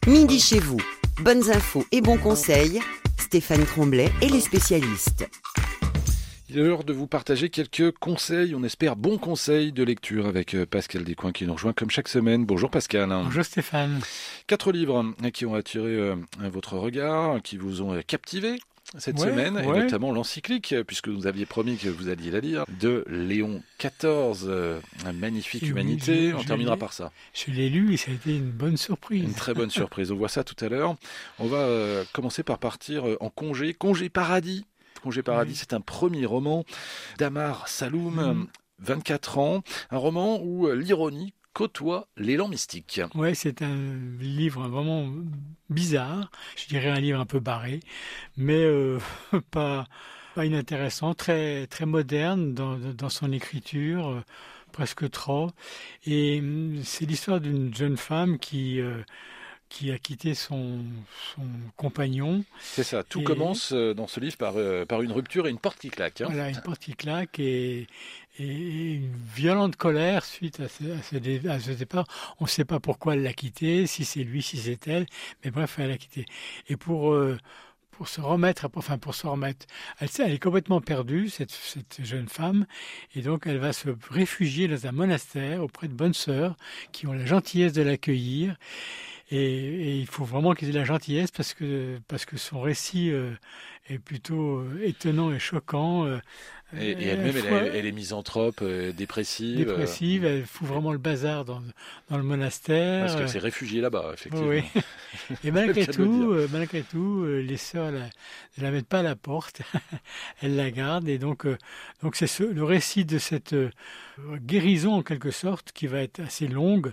Midi chez vous, bonnes infos et bons conseils, Stéphane Tremblay et les spécialistes. Il est l'heure de vous partager quelques conseils, on espère bons conseils de lecture avec Pascal Descoings qui nous rejoint comme chaque semaine. Bonjour Pascal. Bonjour Stéphane. 4 livres qui ont attiré votre regard, qui vous ont captivé cette semaine, et notamment l'encyclique, puisque vous aviez promis que vous alliez la lire, de Léon XIV, Magnifique Humanité. On terminera par ça. Je l'ai lu et ça a été une bonne surprise. Une très bonne surprise, on voit ça tout à l'heure. On va commencer par partir en congé. Congé Paradis. Congé Paradis, c'est un premier roman d'Amar Saloum, 24 ans. Un roman où l'ironie côtoie l'élan mystique. Oui, c'est un livre vraiment bizarre. Je dirais un livre un peu barré, mais pas inintéressant, très, très moderne dans son écriture, presque trop. Et c'est l'histoire d'une jeune femme qui a quitté son compagnon. C'est ça, tout commence dans ce livre par une rupture et une porte qui claque. Voilà, une porte qui claque et une violente colère suite à ce départ. On ne sait pas pourquoi elle l'a quitté, si c'est lui, si c'est elle, mais bref, elle l'a quitté. Et pour se remettre, elle est complètement perdue, cette jeune femme, et donc elle va se réfugier dans un monastère auprès de bonnes sœurs qui ont la gentillesse de l'accueillir. Et il faut vraiment qu'ils aient la gentillesse parce que son récit est plutôt étonnant et choquant. Et elle-même, elle est misanthrope, dépressive. Elle fout vraiment le bazar dans le monastère. Parce qu'elle s'est réfugiée là-bas, effectivement. Oui. Et malgré tout, les sœurs ne la mettent pas à la porte. Elles la gardent. Et donc c'est le récit de cette guérison, en quelque sorte, qui va être assez longue.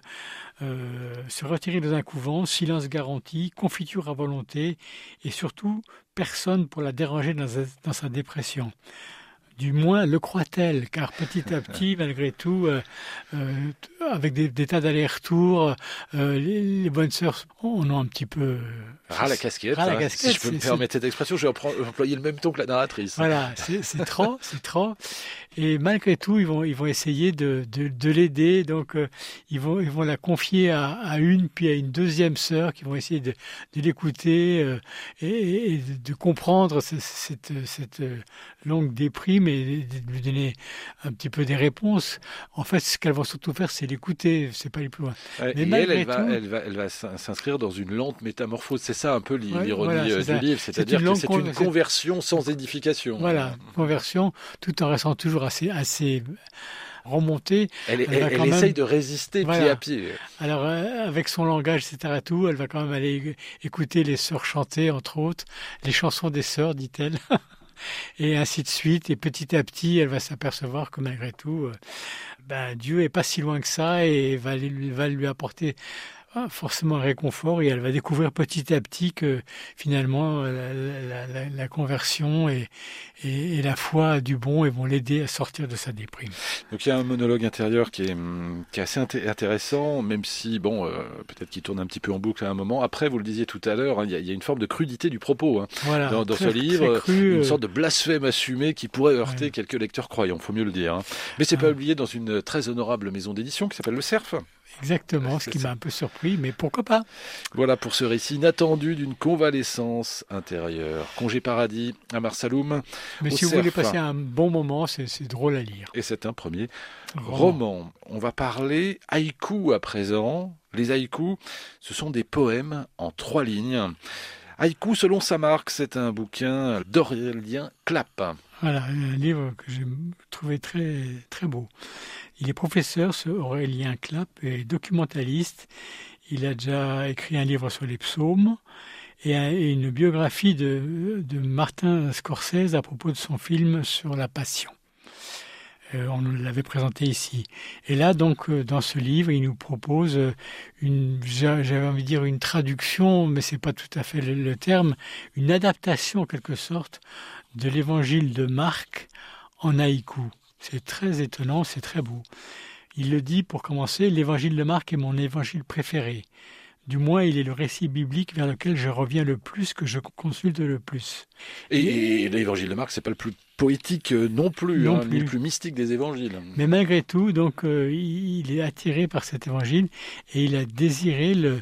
Se retirer dans un couvent, silence garanti, confiture à volonté, et surtout, personne pour la déranger dans sa dépression. Du moins le croit-elle, car petit à petit, malgré tout, avec des tas d'allers-retours, les bonnes sœurs en ont un petit peu... Ras la casquette, si je peux me permettre cette expression, je vais employer le même ton que la narratrice. Voilà, c'est trop. Et malgré tout, ils vont essayer de l'aider, donc ils vont la confier à une, puis à une deuxième sœur, qui vont essayer de l'écouter et de comprendre cette longue déprime et de lui donner un petit peu des réponses. En fait, ce qu'elles vont surtout faire, c'est l'écouter, c'est pas aller plus loin. Mais elle va s'inscrire dans une lente métamorphose. C'est ça un peu l'ironie du livre, c'est-à-dire que c'est une conversion sans édification. Voilà, conversion, tout en restant toujours assez remontée. Elle essaye de résister pied à pied. Alors, avec son langage, etc., tout, elle va quand même aller écouter les sœurs chanter, entre autres, les chansons des sœurs, dit-elle. Et ainsi de suite. Et petit à petit, elle va s'apercevoir que malgré tout, Dieu est pas si loin que ça et va lui apporter forcément un réconfort, et elle va découvrir petit à petit que finalement la conversion et la foi du bon vont l'aider à sortir de sa déprime. Donc il y a un monologue intérieur qui est assez intéressant, même si peut-être qu'il tourne un petit peu en boucle à un moment. Après, vous le disiez tout à l'heure, il y a une forme de crudité du propos voilà, dans ce livre, une sorte de blasphème assumé qui pourrait heurter quelques lecteurs croyants, faut mieux le dire. Mais c'est pas oublié dans une très honorable maison d'édition qui s'appelle Le Cerf. Exactement, ce qui m'a un peu surpris, mais pourquoi pas. Voilà pour ce récit inattendu d'une convalescence intérieure. Congé Paradis, Amar Saloum. Mais si vous voulez passer un bon moment, c'est drôle à lire. Et c'est un premier roman. On va parler haïku à présent. Les haïkus, ce sont des poèmes en 3 lignes. Haïku selon sa marque, c'est un bouquin d'Aurélien Clapp. Voilà, un livre que j'ai trouvé très, très beau. Il est professeur, ce Aurélien Clapp, et documentaliste. Il a déjà écrit un livre sur les psaumes et une biographie de Martin Scorsese à propos de son film sur la Passion. On l'avait présenté ici. Et là, donc, dans ce livre, il nous propose j'avais envie de dire une traduction, mais c'est pas tout à fait le terme, une adaptation en quelque sorte de l'évangile de Marc en haïku. C'est très étonnant, c'est très beau. Il le dit pour commencer, l'évangile de Marc est mon évangile préféré. Du moins, il est le récit biblique vers lequel je reviens le plus, que je consulte le plus. Et l'évangile de Marc, c'est pas le plus poétique non plus, ni le plus mystique des évangiles. Mais malgré tout, donc, il est attiré par cet évangile et il a désiré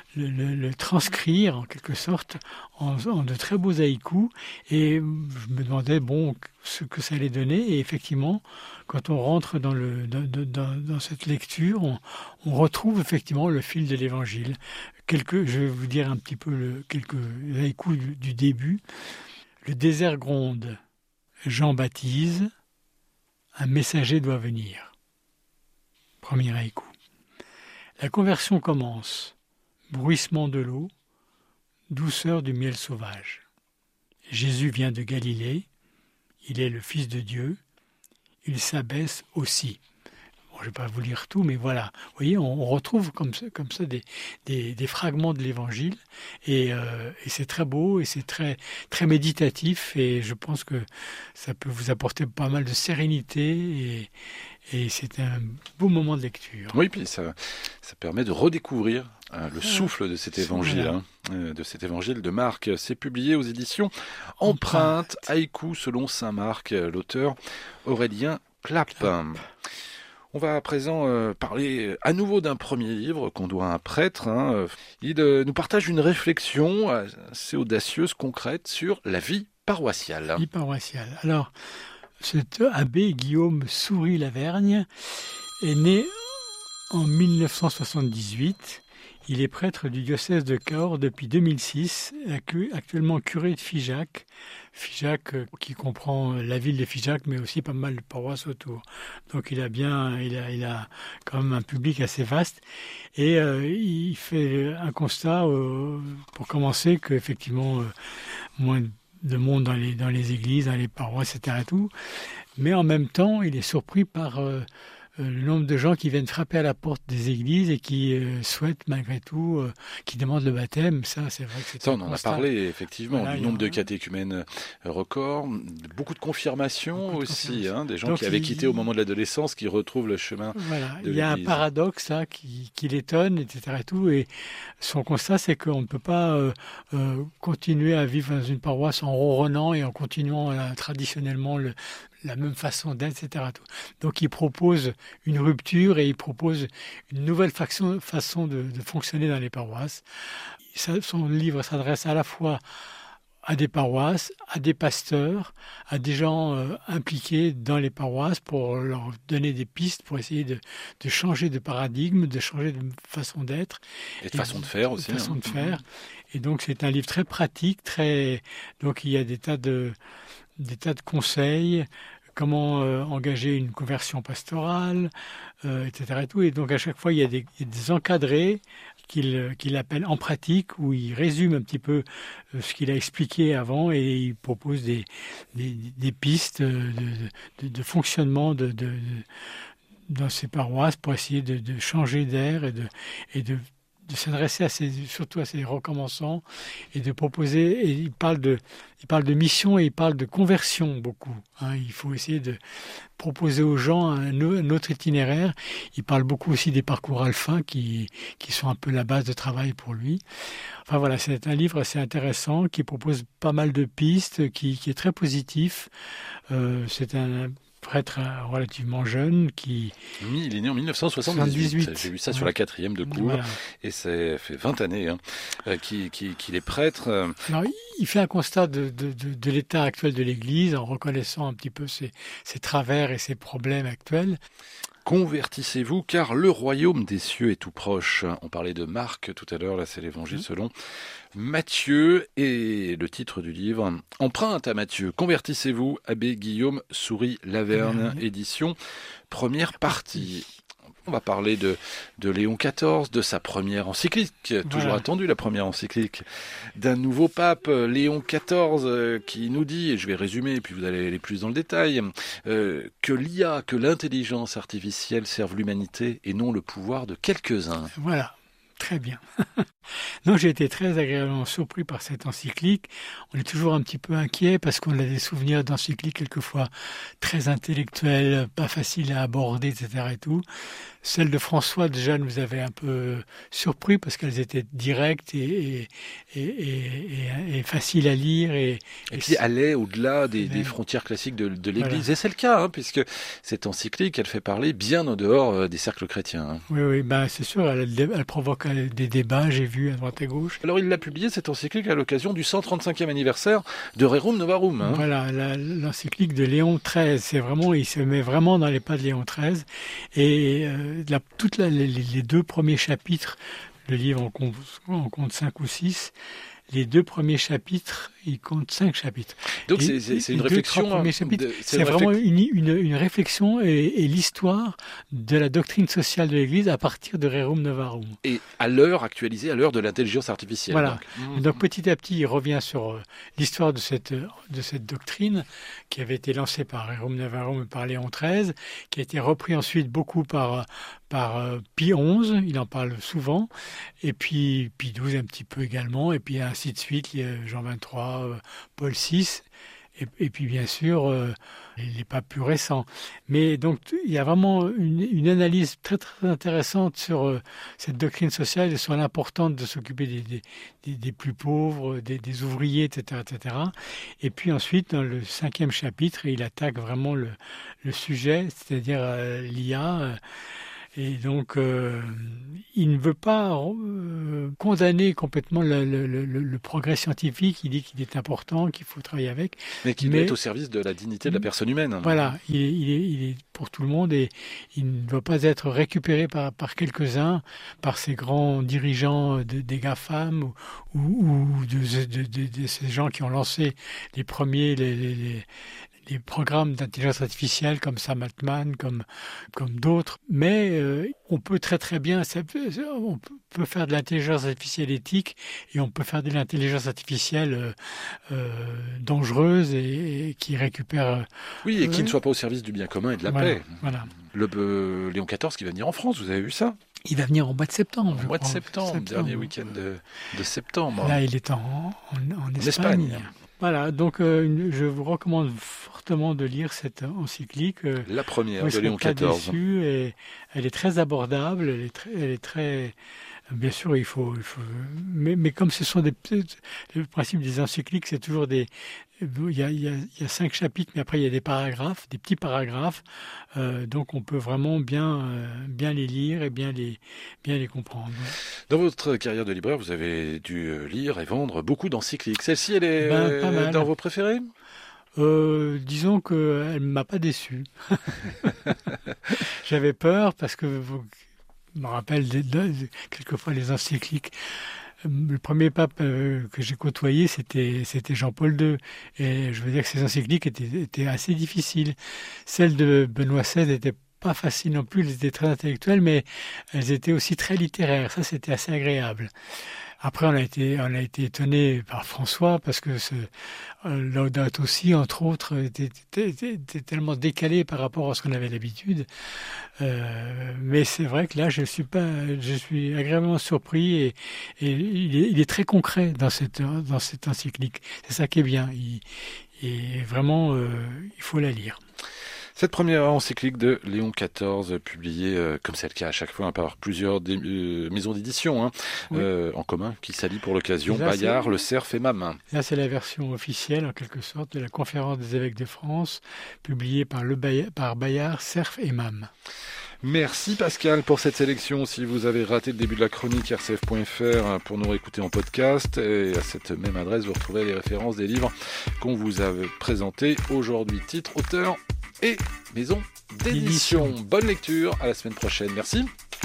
le transcrire en quelque sorte en de très beaux haïkus. Et je me demandais ce que ça allait donner. Et effectivement, quand on rentre dans cette lecture, on retrouve effectivement le fil de l'Évangile. Je vais vous dire un petit peu quelques haïkus du début. Le désert gronde, Jean baptise, un messager doit venir. Premier haïku. La conversion commence, bruissement de l'eau, douceur du miel sauvage. Jésus vient de Galilée, il est le Fils de Dieu, il s'abaisse aussi. Je ne vais pas vous lire tout, mais voilà. Vous voyez, on retrouve comme ça des fragments de l'Évangile, et c'est très beau, et c'est très, très méditatif, et je pense que ça peut vous apporter pas mal de sérénité, et c'est un beau moment de lecture. Oui, puis ça permet de redécouvrir le souffle de cet évangile, de cet évangile de Marc. C'est publié aux éditions Empreinte, haïku selon saint Marc, l'auteur Aurélien Clapp. On va à présent parler à nouveau d'un premier livre qu'on doit à un prêtre. Il nous partage une réflexion assez audacieuse, concrète, sur la vie paroissiale. La vie paroissiale. Alors, cet abbé Guillaume Soury-Lavergne est né en 1978. Il est prêtre du diocèse de Cahors depuis 2006, actuellement curé de Figeac. Figeac qui comprend la ville de Figeac, mais aussi pas mal de paroisses autour. Donc il a quand même un public assez vaste. Et il fait un constat, pour commencer, qu'effectivement, moins de monde dans les églises, dans les paroisses, etc. Tout. Mais en même temps, il est surpris par le nombre de gens qui viennent frapper à la porte des églises et qui souhaitent malgré tout, qui demandent le baptême. Ça, c'est vrai que c'est ça, on en a parlé effectivement, du nombre de catéchumènes record, beaucoup de confirmations aussi, des gens qui avaient quitté au moment de l'adolescence, qui retrouvent le chemin. Voilà, il y a un paradoxe qui l'étonne, etc. Et tout. Et son constat, c'est qu'on ne peut pas continuer à vivre dans une paroisse en ronronnant et en continuant traditionnellement la même façon d'être, etc. Donc il propose une rupture et il propose une nouvelle façon de fonctionner dans les paroisses. Son livre s'adresse à la fois à des paroisses, à des pasteurs, à des gens impliqués dans les paroisses pour leur donner des pistes, pour essayer de changer de paradigme, de changer de façon d'être. Et de façon de faire aussi. De faire. Et donc c'est un livre très pratique, donc il y a des tas de conseils, comment engager une conversion pastorale, etc. Et donc à chaque fois, il y a des encadrés qu'il appelle en pratique, où il résume un petit peu ce qu'il a expliqué avant et il propose des pistes de fonctionnement dans ces paroisses pour essayer de changer d'air et de s'adresser surtout à ces recommençants et de proposer, et il parle de mission et il parle de conversion beaucoup. Il faut essayer de proposer aux gens un autre itinéraire. Il parle beaucoup aussi des parcours alpha qui sont un peu la base de travail pour lui. Enfin voilà, c'est un livre assez intéressant qui propose pas mal de pistes, qui est très positif. C'est un prêtre relativement jeune qui... Il est né en 1978. J'ai vu ça sur la 4e de cours. Voilà. Et ça fait 20 années qu'il est prêtre. Alors, il fait un constat de l'état actuel de l'Église en reconnaissant un petit peu ses travers et ses problèmes actuels. Convertissez-vous, car le royaume des cieux est tout proche. On parlait de Marc tout à l'heure, là c'est l'évangile selon Matthieu, et le titre du livre, Empreinte à Matthieu, Convertissez-vous, abbé Guillaume Soury-Lavergne, édition, première partie. On va parler de Léon XIV, de sa première encyclique, toujours attendue la première encyclique, d'un nouveau pape, Léon XIV, qui nous dit, et je vais résumer, et puis vous allez aller plus dans le détail, que l'IA, que l'intelligence artificielle serve l'humanité et non le pouvoir de quelques-uns. Voilà. Très bien. Non, j'ai été très agréablement surpris par cette encyclique. On est toujours un petit peu inquiet parce qu'on a des souvenirs d'encycliques quelquefois très intellectuelles, pas faciles à aborder, etc. et tout. Celle de François, déjà, nous avait un peu surpris parce qu'elles étaient directes et faciles à lire. Et puis allaient au-delà des frontières classiques de l'Église. Voilà. Et c'est le cas, puisque cette encyclique, elle fait parler bien en dehors des cercles chrétiens. Oui, c'est sûr, elle provoque des débats, j'ai vu à droite à gauche. Alors il l'a publié, cette encyclique, à l'occasion du 135e anniversaire de Rerum Novarum. Hein. Voilà, l'encyclique de Léon XIII, il se met vraiment dans les pas de Léon XIII. Et les 2 premiers chapitres, le livre en compte 5 ou 6, les 2 premiers chapitres, il compte 5 chapitres. Donc c'est une réflexion. C'est vraiment une réflexion et l'histoire de la doctrine sociale de l'Église à partir de Rerum Novarum. Et actualisée à l'heure de l'intelligence artificielle. Voilà. Donc petit à petit, il revient sur l'histoire de cette doctrine qui avait été lancée par Rerum Novarum et par Léon XIII, qui a été repris ensuite beaucoup par Pie XI, il en parle souvent, et puis Pie XII un petit peu également, et puis ainsi de suite, Jean XXIII, Paul VI, et puis bien sûr les papes plus récents. Mais donc il y a vraiment une analyse très très intéressante sur cette doctrine sociale et sur l'importance de s'occuper des plus pauvres, des ouvriers, etc., etc. Et puis ensuite, dans le 5e chapitre, il attaque vraiment le sujet, c'est-à-dire l'IA. Et donc, il ne veut pas condamner complètement le progrès scientifique. Il dit qu'il est important, qu'il faut travailler avec. Mais qu'il est au service de la dignité de la personne humaine. Voilà, il est pour tout le monde et il ne doit pas être récupéré par quelques-uns, par ces grands dirigeants des GAFAM ou de ces gens qui ont lancé les premiers les programmes d'intelligence artificielle comme Sam Altman, comme d'autres. Mais on peut très très bien, on peut faire de l'intelligence artificielle éthique et on peut faire de l'intelligence artificielle dangereuse et qui récupère... Oui, et qui ne soit pas au service du bien commun et de la paix. Voilà. Le Léon XIV qui va venir en France, vous avez vu ça ? Il va venir au mois de septembre. Au mois de septembre, dernier week-end de septembre. Là, il est en Espagne. Voilà, donc je vous recommande fortement de lire cette encyclique. La première de Léon XIV. XIV. Et elle est très abordable, elle est très... Bien sûr, il faut mais comme ce sont le principe des encycliques, c'est toujours il y a 5 chapitres, mais après il y a des paragraphes, des petits paragraphes, donc on peut vraiment bien les lire et bien les comprendre. Dans votre carrière de libraire, vous avez dû lire et vendre beaucoup d'encycliques. Celle-ci, elle est dans vos préférés ? Disons qu'elle ne m'a pas déçu. J'avais peur parce que... Je me rappelle quelquefois les encycliques. Le premier pape que j'ai côtoyé, c'était Jean-Paul II. Et je veux dire que ces encycliques étaient assez difficiles. Celles de Benoît XVI n'étaient pas faciles non plus, elles étaient très intellectuelles, mais elles étaient aussi très littéraires. Ça, c'était assez agréable. Après, on a été étonné par François parce que Laudato Si, entre autres, était tellement décalé par rapport à ce qu'on avait l'habitude. Mais c'est vrai que là, je suis agréablement surpris et il est très concret dans cette encyclique. C'est ça qui est bien. Et vraiment, il faut la lire. Cette première encyclique de Léon XIV, publiée, comme c'est le cas à chaque fois, par plusieurs maisons d'édition en commun, qui s'allient pour l'occasion, Bayard, Le Cerf et MAM. Là, c'est la version officielle, en quelque sorte, de la Conférence des évêques de France, publiée par Bayard, Cerf et MAM. Merci Pascal pour cette sélection. Si vous avez raté le début de la chronique, rcf.fr pour nous réécouter en podcast. Et à cette même adresse, vous retrouverez les références des livres qu'on vous a présentés aujourd'hui. Titre, auteur et maison d'édition. Bonne lecture, à la semaine prochaine. Merci.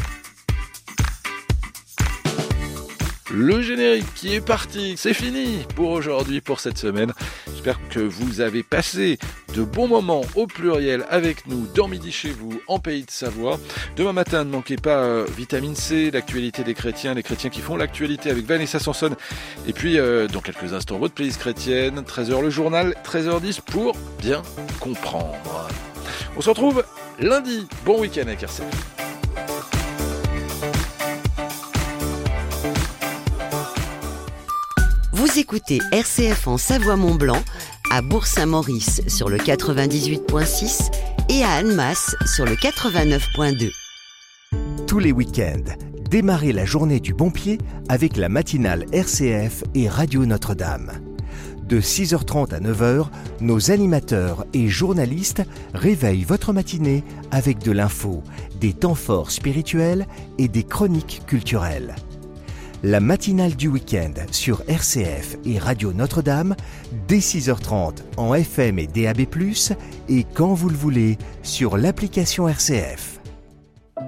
Le générique qui est parti, c'est fini pour aujourd'hui, pour cette semaine. J'espère que vous avez passé de bons moments au pluriel avec nous dans Midi chez vous en Pays de Savoie. Demain matin, ne manquez pas Vitamine C, l'actualité des chrétiens, les chrétiens qui font l'actualité avec Vanessa Sanson. Et puis, dans quelques instants, votre playlist chrétienne, 13h le journal, 13h10 pour bien comprendre. On se retrouve lundi. Bon week-end avec RCF. Vous écoutez RCF en Savoie-Mont-Blanc, à Bourg-Saint-Maurice sur le 98.6 et à Annemasse sur le 89.2. Tous les week-ends, démarrez la journée du bon pied avec la matinale RCF et Radio Notre-Dame. De 6h30 à 9h, nos animateurs et journalistes réveillent votre matinée avec de l'info, des temps forts spirituels et des chroniques culturelles. La matinale du week-end sur RCF et Radio Notre-Dame, dès 6h30 en FM et DAB+, et quand vous le voulez, sur l'application RCF.